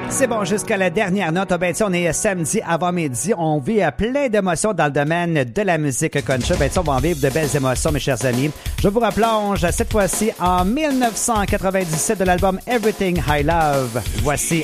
C'est bon, jusqu'à la dernière note. Ben, on est samedi avant midi. On vit plein d'émotions dans le domaine de la musique country. Ben, on va en vivre de belles émotions, mes chers amis. Je vous replonge cette fois-ci en 1997 de l'album Everything I Love. Voici